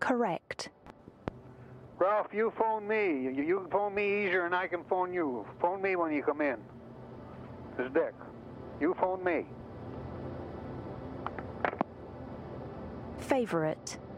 Correct. Ralph, you phone me. You can phone me easier than I can phone you. Phone me when you come in. This is Dick. You phone me. Favorite.